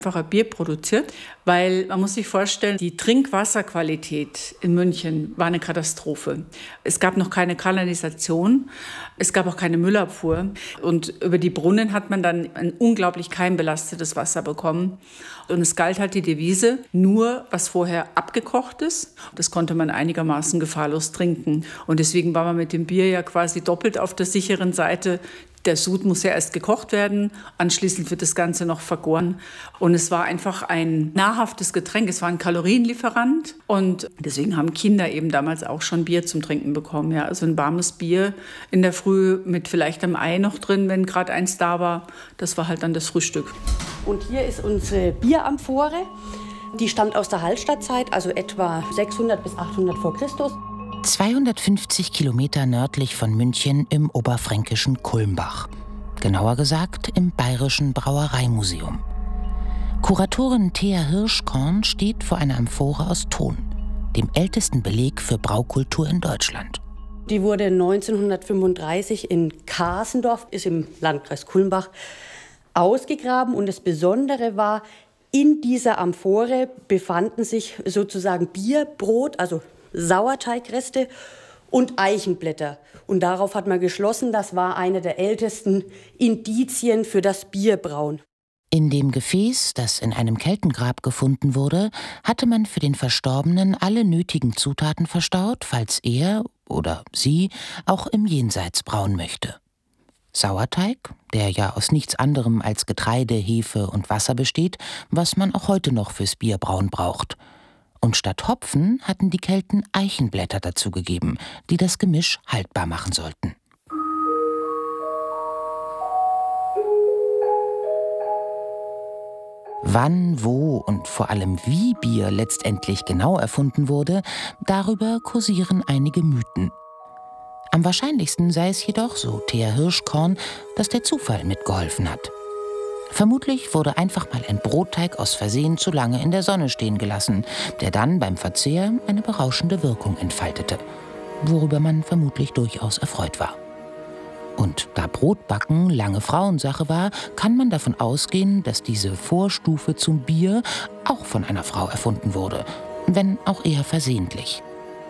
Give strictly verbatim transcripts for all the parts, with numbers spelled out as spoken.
einfacher Bier produziert, weil man muss sich vorstellen, die Trinkwasserqualität in München war eine Katastrophe. Es gab noch keine Kanalisation, es gab auch keine Müllabfuhr und über die Brunnen hat man dann ein unglaublich keimbelastetes Wasser bekommen. Und es galt halt die Devise, nur was vorher abgekocht ist, das konnte man einigermaßen gefahrlos trinken. Und deswegen war man mit dem Bier ja quasi doppelt auf der sicheren Seite. Der Sud muss ja erst gekocht werden, anschließend wird das Ganze noch vergoren. Und es war einfach ein nahrhaftes Getränk, es war ein Kalorienlieferant. Und deswegen haben Kinder eben damals auch schon Bier zum Trinken bekommen. Ja, also ein warmes Bier in der Früh mit vielleicht einem Ei noch drin, wenn gerade eins da war. Das war halt dann das Frühstück. Und hier ist unsere Bieramphore. Die stammt aus der Hallstattzeit, also etwa sechshundert bis achthundert vor Christus. zweihundertfünfzig Kilometer nördlich von München im oberfränkischen Kulmbach. Genauer gesagt im Bayerischen Brauereimuseum. Kuratorin Thea Hirschkorn steht vor einer Amphore aus Ton, dem ältesten Beleg für Braukultur in Deutschland. Die wurde neunzehnhundertfünfunddreißig in Kasendorf, ist im Landkreis Kulmbach, ausgegraben. Und das Besondere war, in dieser Amphore befanden sich sozusagen Bierbrot, also Sauerteigreste und Eichenblätter. Und darauf hat man geschlossen, das war eine der ältesten Indizien für das Bierbrauen. In dem Gefäß, das in einem Keltengrab gefunden wurde, hatte man für den Verstorbenen alle nötigen Zutaten verstaut, falls er oder sie auch im Jenseits brauen möchte. Sauerteig, der ja aus nichts anderem als Getreide, Hefe und Wasser besteht, was man auch heute noch fürs Bierbrauen braucht. Und statt Hopfen hatten die Kelten Eichenblätter dazugegeben, die das Gemisch haltbar machen sollten. Wann, wo und vor allem wie Bier letztendlich genau erfunden wurde, darüber kursieren einige Mythen. Am wahrscheinlichsten sei es jedoch, so Thea Hirschkorn, dass der Zufall mitgeholfen hat. Vermutlich wurde einfach mal ein Brotteig aus Versehen zu lange in der Sonne stehen gelassen, der dann beim Verzehr eine berauschende Wirkung entfaltete, worüber man vermutlich durchaus erfreut war. Und da Brotbacken lange Frauensache war, kann man davon ausgehen, dass diese Vorstufe zum Bier auch von einer Frau erfunden wurde, wenn auch eher versehentlich.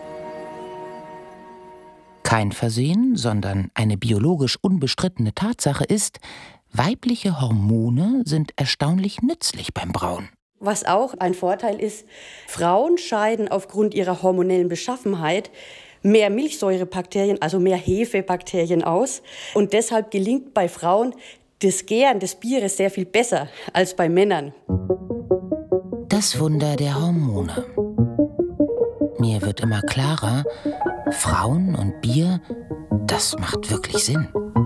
Kein Versehen, sondern eine biologisch unbestrittene Tatsache ist, weibliche Hormone sind erstaunlich nützlich beim Brauen. Was auch ein Vorteil ist, Frauen scheiden aufgrund ihrer hormonellen Beschaffenheit mehr Milchsäurebakterien, also mehr Hefebakterien aus. Und deshalb gelingt bei Frauen das Gären des Bieres sehr viel besser als bei Männern. Das Wunder der Hormone. Mir wird immer klarer, Frauen und Bier, das macht wirklich Sinn.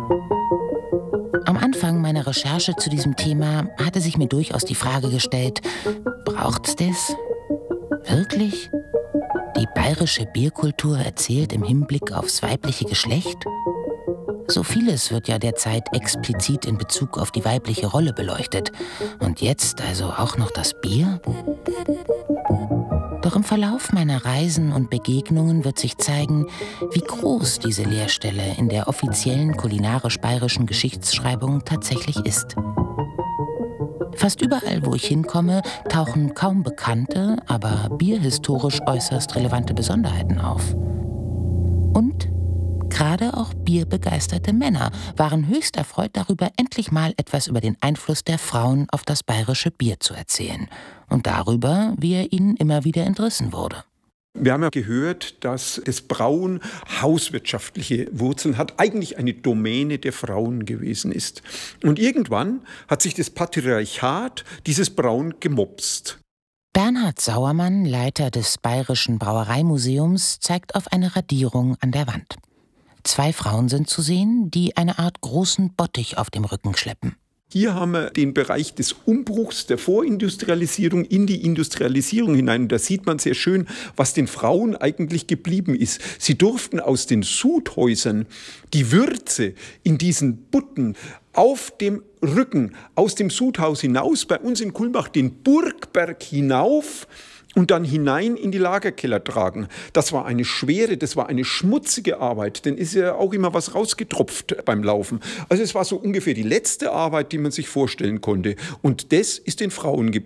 Am Anfang meiner Recherche zu diesem Thema hatte sich mir durchaus die Frage gestellt, braucht's das? Wirklich? Die bayerische Bierkultur erzählt im Hinblick aufs weibliche Geschlecht? So vieles wird ja derzeit explizit in Bezug auf die weibliche Rolle beleuchtet. Und jetzt also auch noch das Bier? Doch im Verlauf meiner Reisen und Begegnungen wird sich zeigen, wie groß diese Leerstelle in der offiziellen kulinarisch-bayerischen Geschichtsschreibung tatsächlich ist. Fast überall, wo ich hinkomme, tauchen kaum bekannte, aber bierhistorisch äußerst relevante Besonderheiten auf. Und gerade auch bierbegeisterte Männer waren höchst erfreut darüber, endlich mal etwas über den Einfluss der Frauen auf das bayerische Bier zu erzählen. Und darüber, wie er ihnen immer wieder entrissen wurde. Wir haben ja gehört, dass das Brauen hauswirtschaftliche Wurzeln hat, eigentlich eine Domäne der Frauen gewesen ist. Und irgendwann hat sich das Patriarchat dieses Brauen gemopst. Bernhard Sauermann, Leiter des Bayerischen Brauereimuseums, zeigt auf eine Radierung an der Wand. Zwei Frauen sind zu sehen, die eine Art großen Bottich auf dem Rücken schleppen. Hier haben wir den Bereich des Umbruchs der Vorindustrialisierung in die Industrialisierung hinein. Und da sieht man sehr schön, was den Frauen eigentlich geblieben ist. Sie durften aus den Sudhäusern die Würze in diesen Butten auf dem Rücken aus dem Sudhaus hinaus, bei uns in Kulmbach den Burgberg hinauf und dann hinein in die Lagerkeller tragen. Das war eine schwere, das war eine schmutzige Arbeit, denn ist ja auch immer was rausgetropft beim Laufen. Also es war so ungefähr die letzte Arbeit, die man sich vorstellen konnte. Und das ist den Frauen geblieben.